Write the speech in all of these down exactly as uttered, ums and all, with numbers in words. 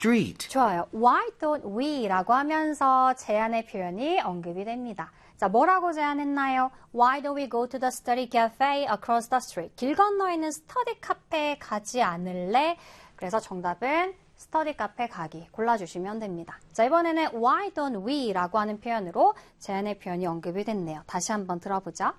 street. 좋아요. Why don't we? 라고 하면서 제안의 표현이 언급이 됩니다. 자, 뭐라고 제안했나요? Why don't we go to the study cafe across the street? 길 건너에 있는 스터디 카페에 가지 않을래? 그래서 정답은 스터디 카페 가기 골라주시면 됩니다. 자, 이번에는 why don't we? 라고 하는 표현으로 제안의 표현이 언급이 됐네요. 다시 한번 들어보죠.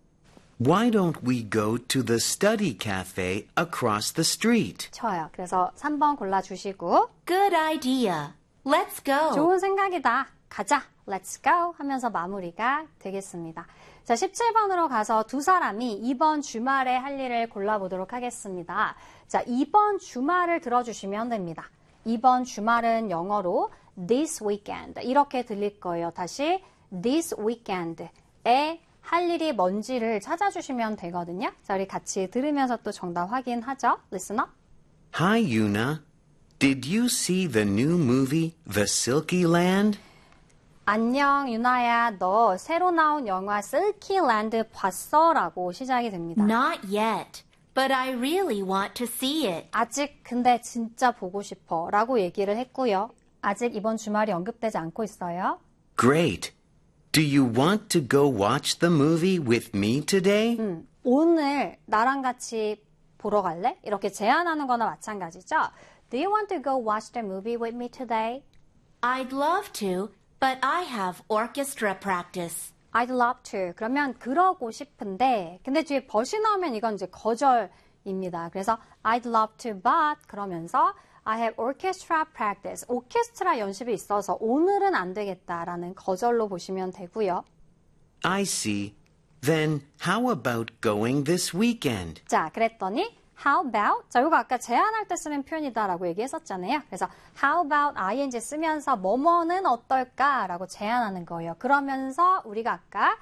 Why don't we go to the study cafe across the street? 좋아요. 그래서 삼 번 골라주시고 Good idea. Let's go. 좋은 생각이다. 가자. Let's go 하면서 마무리가 되겠습니다. 자, 십칠 번으로 가서 두 사람이 이번 주말에 할 일을 골라보도록 하겠습니다. 자, 이번 주말을 들어주시면 됩니다. 이번 주말은 영어로 this weekend 이렇게 들릴 거예요. 다시 this weekend에 할 일이 뭔지를 찾아주시면 되거든요. 자, 우리 같이 들으면서 또 정답 확인하죠. Listen up. Hi, Yuna. Did you see the new movie, The Silky Land? 안녕, 유나야. 너 새로 나온 영화 실키랜드 봤어? 라고 시작이 됩니다. Not yet, but I really want to see it. 아직 근데 진짜 보고 싶어 라고 얘기를 했고요. 아직 이번 주말이 언급되지 않고 있어요. Great. Do you want to go watch the movie with me today? 음, 오늘 나랑 같이 보러 갈래? 이렇게 제안하는 거나 마찬가지죠. Do you want to go watch the movie with me today? I'd love to, but I have orchestra practice. I'd love to. 그러면 그러고 싶은데 근데 뒤에 but이 나오면 이건 이제 거절입니다. 그래서 I'd love to, but 그러면서 I have orchestra practice. 오케스트라 연습이 있어서 오늘은 안 되겠다라는 거절로 보시면 되고요. I see. Then how about going this weekend? 자, 그랬더니 how about? 자, 이거 아까 제안할 때 쓰는 표현이다라고 얘기했었잖아요. 그래서 how about ing 쓰면서 뭐뭐는 어떨까라고 제안하는 거예요. 그러면서 우리가 아까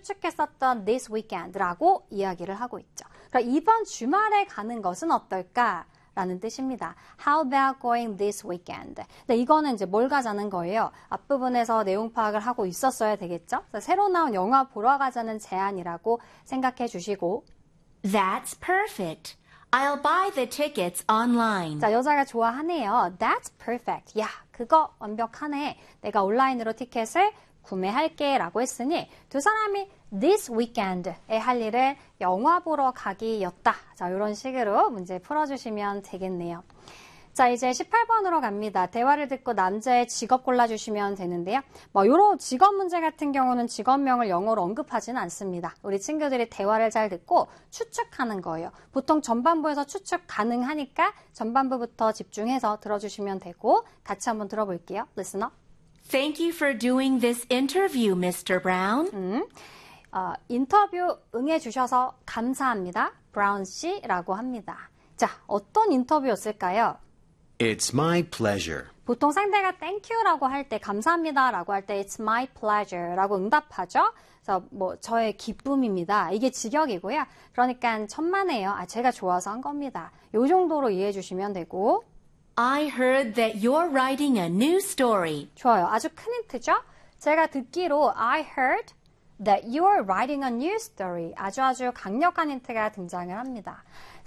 추측했었던 this weekend라고 이야기를 하고 있죠. 그럼 이번 주말에 가는 것은 어떨까? 라는 뜻입니다. How about going this weekend? 근데 이거는 이제 뭘 가자는 거예요. 앞부분에서 내용 파악을 하고 있었어야 되겠죠? 새로 나온 영화 보러 가자는 제안이라고 생각해 주시고 That's perfect. I'll buy the tickets online. 자, 여자가 좋아하네요. That's perfect. 야, 그거 완벽하네. 내가 온라인으로 티켓을 구매할게 라고 했으니 두 사람이 this weekend에 할 일을 영화 보러 가기였다. 자, 이런 식으로 문제 풀어주시면 되겠네요. 자, 이제 십팔 번으로 갑니다. 대화를 듣고 남자의 직업 골라주시면 되는데요. 뭐 이런 직업 문제 같은 경우는 직업명을 영어로 언급하지는 않습니다. 우리 친구들이 대화를 잘 듣고 추측하는 거예요. 보통 전반부에서 추측 가능하니까 전반부부터 집중해서 들어주시면 되고 같이 한번 들어볼게요. Listen up. Thank you for doing this interview, Mister Brown. 음, 어, 인터뷰 응해주셔서 감사합니다. 브라운 씨라고 합니다. 자, 어떤 인터뷰였을까요? It's my pleasure. 보통 상대가 thank you라고 할 때 감사합니다라고 할 때 it's my pleasure라고 응답하죠. 그래서 뭐 저의 기쁨입니다. 이게 직역이고요. 그러니까 천만에요. 아, 제가 좋아서 한 겁니다. 이 정도로 이해해 주시면 되고 I heard that you're writing a new story. 좋아요. 아주 큰 힌트죠. 제가 듣기로 I heard that you're writing a new story. 아주 아주 강력한 힌트가 등장을 합니다.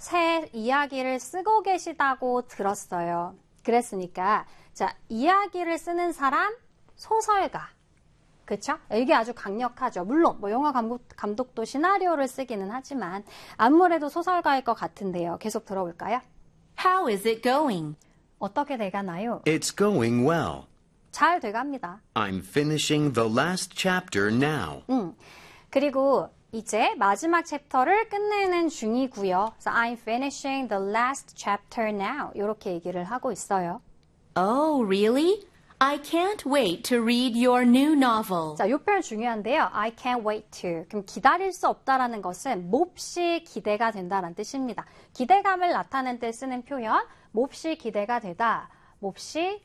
새 이야기를 쓰고 계시다고 들었어요. 그랬으니까 자, 이야기를 쓰는 사람 소설가. 그렇죠? 이게 아주 강력하죠. 물론 뭐 영화 감독, 감독도 시나리오를 쓰기는 하지만 아무래도 소설가일 것 같은데요. 계속 들어볼까요? How is it going? 어떻게 돼가나요? It's going well. 잘 돼갑니다. I'm finishing the last chapter now. 음, 그리고 이제 마지막 챕터를 끝내는 중이고요. So I'm finishing the last chapter now. 이렇게 얘기를 하고 있어요. Oh, really? I can't wait to read your new novel. 자, 이 표현 중요한데요. I can't wait to. 그럼 기다릴 수 없다라는 것은 몹시 기대가 된다는 뜻입니다. 기대감을 나타낼 때 쓰는 표현, 몹시 기대가 되다, 몹시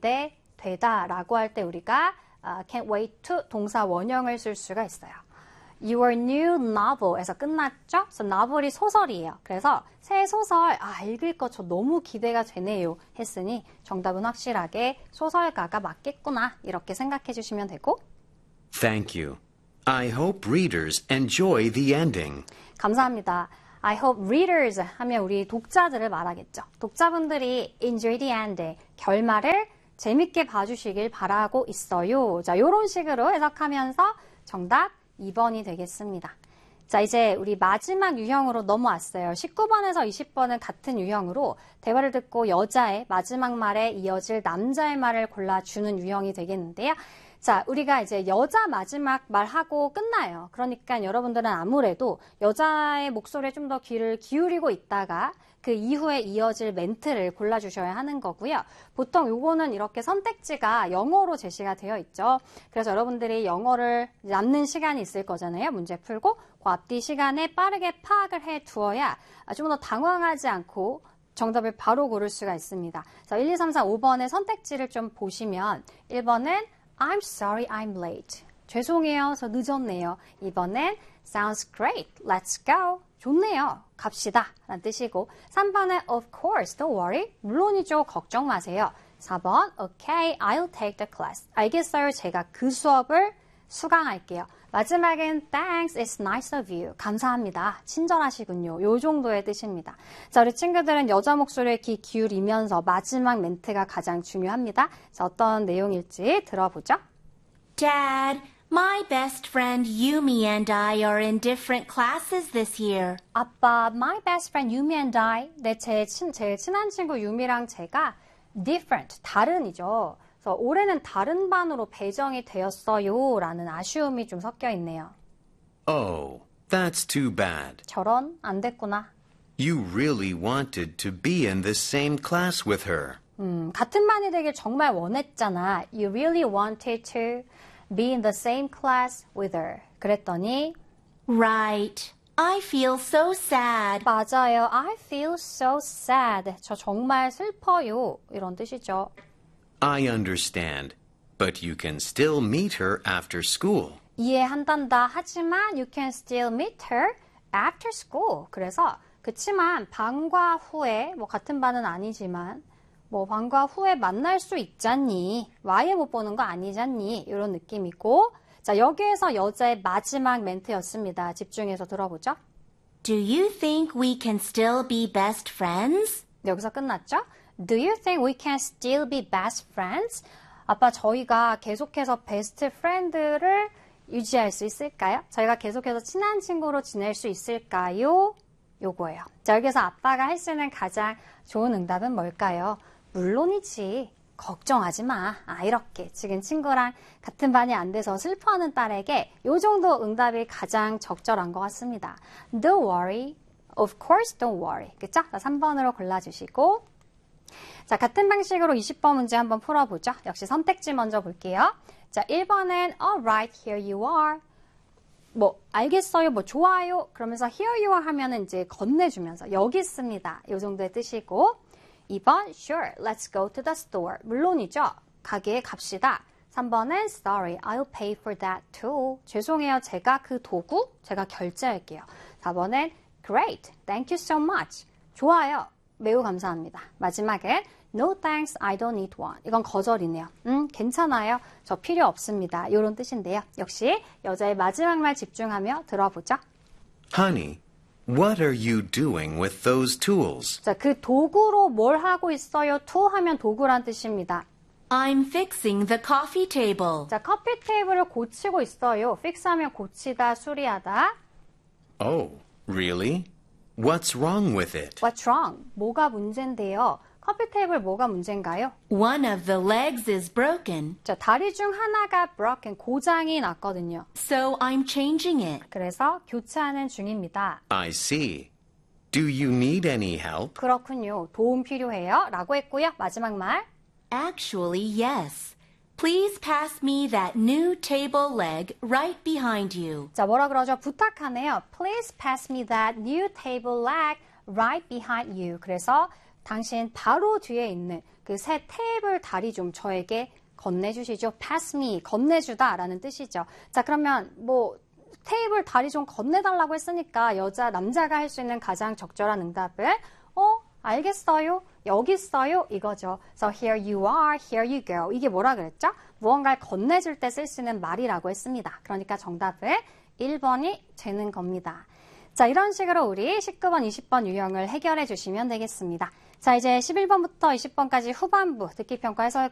기대되다 라고 할 때 우리가 uh, can't wait to 동사 원형을 쓸 수가 있어요. Your new novel에서 끝났죠? So novel이 소설이에요. 그래서 새 소설, 아, 읽을 거 저 너무 기대가 되네요 했으니 정답은 확실하게 소설가가 맞겠구나 이렇게 생각해 주시면 되고 Thank you. I hope readers enjoy the ending. 감사합니다. I hope readers 하면 우리 독자들을 말하겠죠. 독자분들이 enjoy the end, 결말을 재밌게 봐주시길 바라고 있어요. 자, 요런 식으로 해석하면서 정답 이 번이 되겠습니다. 자, 이제 우리 마지막 유형으로 넘어왔어요. 십구 번에서 이십 번은 같은 유형으로 대화를 듣고 여자의 마지막 말에 이어질 남자의 말을 골라주는 유형이 되겠는데요. 자, 우리가 이제 여자 마지막 말하고 끝나요. 그러니까 여러분들은 아무래도 여자의 목소리에 좀 더 귀를 기울이고 있다가 그 이후에 이어질 멘트를 골라주셔야 하는 거고요. 보통 요거는 이렇게 선택지가 영어로 제시가 되어 있죠. 그래서 여러분들이 영어를 남는 시간이 있을 거잖아요. 문제 풀고 그 앞뒤 시간에 빠르게 파악을 해 두어야 좀 더 당황하지 않고 정답을 바로 고를 수가 있습니다. 자, 일, 이, 삼, 사, 오 번의 선택지를 좀 보시면 일 번은 I'm sorry I'm late. 죄송해요. 저 늦었네요. 이 번은 Sounds great. Let's go. 좋네요. 갑시다. 라는 뜻이고 삼 번은 Of course. Don't worry. 물론이죠. 걱정 마세요. 사 번 Okay. I'll take the class. 알겠어요. 제가 그 수업을 수강할게요. 마지막엔 Thanks. It's nice of you. 감사합니다. 친절하시군요. 요 정도의 뜻입니다. 자, 우리 친구들은 여자 목소리에 귀 기울이면서 마지막 멘트가 가장 중요합니다. 자, 어떤 내용일지 들어보죠. Dad, my best friend Yumi and I are in different classes this year. 아빠, my best friend Yumi and I, 네, 제 친, 제일 친한 친구 유미랑 제가 different, 다른이죠. 그래서 올해는 다른 반으로 배정이 되었어요 라는 아쉬움이 좀 섞여 있네요. Oh, that's too bad. 저런, 안 됐구나. You really wanted to be in the same class with her. 음, 같은 반이 되길 정말 원했잖아. You really wanted to be in the same class with her. 그랬더니 Right. I feel so sad. 맞아요. I feel so sad. 저 정말 슬퍼요. 이런 뜻이죠. I understand, but you can still meet her after school. 이해한단다. 하지만 you can still meet her after school. 그래서 그치만 반과 후에 뭐 같은 반은 아니지만 뭐 반과 후에 만날 수 있잖니. 와이에 못 보는 거 아니잖니. 이런 느낌이고 자 여기에서 여자의 마지막 멘트였습니다. 집중해서 들어보죠. Do you think we can still be best friends? 여기서 끝났죠? Do you think we can still be best friends? 아빠 저희가 계속해서 베스트 프렌드를 유지할 수 있을까요? 저희가 계속해서 친한 친구로 지낼 수 있을까요? 요거예요. 자, 여기서 아빠가 할 수 있는 가장 좋은 응답은 뭘까요? 물론이지. 걱정하지 마. 아, 이렇게 지금 친구랑 같은 반이 안 돼서 슬퍼하는 딸에게 요 정도 응답이 가장 적절한 것 같습니다. Don't worry. Of course, don't worry. 그쵸? 자, 삼 번으로 골라주시고 자, 같은 방식으로 이십 번 문제 한번 풀어보죠. 역시 선택지 먼저 볼게요. 자, 일 번은 Alright, here you are. 뭐 알겠어요, 뭐 좋아요. 그러면서 here you are 하면은 이제 건네주면서 여기 있습니다. 이 정도의 뜻이고 이 번 Sure, let's go to the store. 물론이죠. 가게에 갑시다. 삼 번은 Sorry, I'll pay for that too. 죄송해요, 제가 그 도구 제가 결제할게요. 사 번은 Great, thank you so much. 좋아요. 매우 감사합니다. 마지막은 No thanks, I don't need one. 이건 거절이네요. 음, 괜찮아요. 저 필요 없습니다. 이런 뜻인데요. 역시 여자의 마지막 말 집중하며 들어보죠. Honey, what are you doing with those tools? 자, 그 도구로 뭘 하고 있어요? to 하면 도구란 뜻입니다. I'm fixing the coffee table. 자, 커피 테이블을 고치고 있어요. fix 하면 고치다, 수리하다. Oh, really? What's wrong with it? What's wrong? 뭐가 문제인데요? 커피 테이블 뭐가 문제인가요? One of the legs is broken, 자, 다리 중 하나가 broken, 고장이 났거든요. so I'm changing it. 그래서 교체하는 중입니다. I see. Do you need any help? 그렇군요. 도움 필요해요? 라고 했고요. 마지막 말. Actually, yes. Please pass me that new table leg right behind you. 자, 뭐라 그러죠? 부탁하네요. Please pass me that new table leg right behind you. 그래서 당신 바로 뒤에 있는 그 새 테이블 다리 좀 저에게 건네주시죠. Pass me, 건네주다 라는 뜻이죠. 자, 그러면 뭐 테이블 다리 좀 건네달라고 했으니까 여자, 남자가 할 수 있는 가장 적절한 응답은 어? 알겠어요? 여기 있어요? 이거죠. So here you are, here you go. 이게 뭐라 그랬죠? 무언가를 건네줄 때 쓸 수 있는 말이라고 했습니다. 그러니까 정답은 일 번이 되는 겁니다. 자, 이런 식으로 우리 십구 번, 이십 번 유형을 해결해 주시면 되겠습니다. 자, 이제 십일 번부터 이십 번까지 후반부 듣기 평가 해설